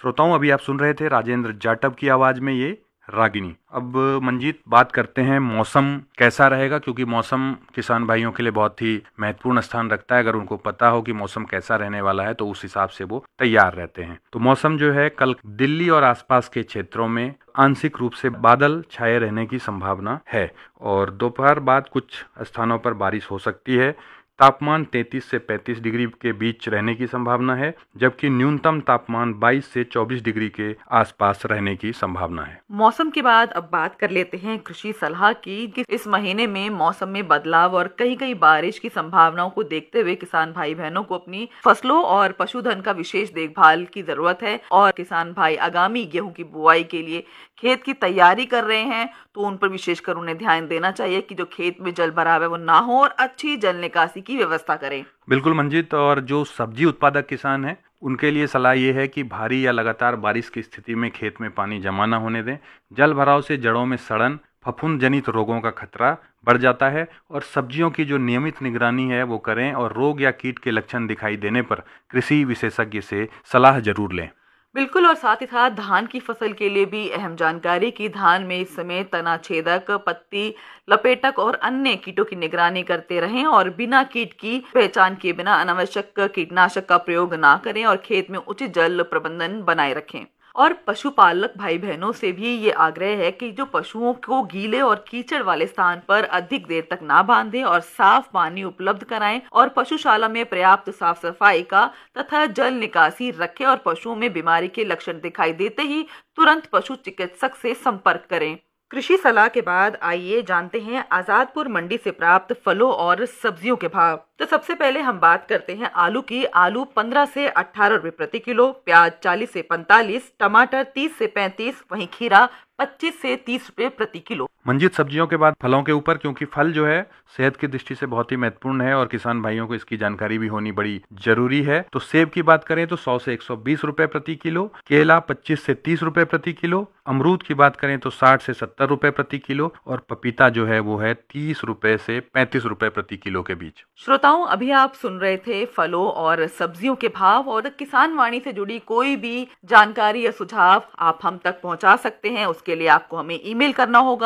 श्रोताओं, अभी आप सुन रहे थे राजेंद्र जाटव की आवाज में ये रागिनी। अब मंजीत, बात करते हैं मौसम कैसा रहेगा, क्योंकि मौसम किसान भाइयों के लिए बहुत ही महत्वपूर्ण स्थान रखता है। अगर उनको पता हो कि मौसम कैसा रहने वाला है तो उस हिसाब से वो तैयार रहते हैं। तो मौसम जो है, कल दिल्ली और आसपास के क्षेत्रों में आंशिक रूप से बादल छाए रहने की संभावना है और दोपहर बाद कुछ स्थानों पर बारिश हो सकती है। तापमान 33 से 35 डिग्री के बीच रहने की संभावना है, जबकि न्यूनतम तापमान 22 से 24 डिग्री के आसपास रहने की संभावना है। मौसम के बाद अब बात कर लेते हैं कृषि सलाह की कि इस महीने में मौसम में बदलाव और कहीं कहीं बारिश की संभावनाओं को देखते हुए किसान भाई बहनों को अपनी फसलों और पशुधन का विशेष देखभाल की जरूरत है। और किसान भाई आगामी गेहूं की बुआई के लिए खेत की तैयारी कर रहे हैं तो उन पर विशेषकर उन्हें ध्यान देना चाहिए कि जो खेत में जल भराव है वो ना हो और अच्छी जल निकासी की व्यवस्था करें। बिल्कुल मंजीत, और जो सब्जी उत्पादक किसान हैं उनके लिए सलाह ये है कि भारी या लगातार बारिश की स्थिति में खेत में पानी जमा न होने दें। जल भराव से जड़ों में सड़न, फफूंद जनित रोगों का खतरा बढ़ जाता है और सब्जियों की जो नियमित निगरानी है वो करें और रोग या कीट के लक्षण दिखाई देने पर कृषि विशेषज्ञ से सलाह जरूर लें। बिल्कुल। और साथ ही साथ धान की फसल के लिए भी अहम जानकारी कि धान में इस समय तना छेदक, पत्ती लपेटक और अन्य कीटों की निगरानी करते रहें और बिना कीट की पहचान किए बिना अनावश्यक कीटनाशक का प्रयोग ना करें और खेत में उचित जल प्रबंधन बनाए रखें। और पशुपालक भाई बहनों से भी ये आग्रह है कि जो पशुओं को गीले और कीचड़ वाले स्थान पर अधिक देर तक ना बांधें और साफ पानी उपलब्ध कराएं और पशुशाला में पर्याप्त साफ सफाई का तथा जल निकासी रखें और पशुओं में बीमारी के लक्षण दिखाई देते ही तुरंत पशु चिकित्सक से संपर्क करें। कृषि सलाह के बाद आइए जानते हैं आजादपुर मंडी से प्राप्त फलों और सब्जियों के भाव। तो सबसे पहले हम बात करते हैं आलू की। आलू 15 से 18 रुपए प्रति किलो, प्याज 40 से 45, टमाटर 30 से 35, वहीं खीरा 25 से 30 रुपए प्रति किलो। मंजीत, सब्जियों के बाद फलों के ऊपर, क्योंकि फल जो है सेहत की दृष्टि से बहुत ही महत्वपूर्ण है और किसान भाइयों को इसकी जानकारी भी होनी बड़ी जरूरी है। तो सेब की बात करें तो 100 से 120 रुपए प्रति किलो, केला 25 से 30 रुपए प्रति किलो, अमरूद की बात करें तो 60 से 70 रुपए प्रति किलो और पपीता जो है वो है 30 रुपए से 35 रुपए प्रति किलो के बीच। श्रोताओं, अभी आप सुन रहे थे फलों और सब्जियों के भाव। और किसान वाणी से जुड़ी कोई भी जानकारी या सुझाव आप हम तक पहुंचा सकते हैं। उसके लिए आपको हमें ईमेल करना होगा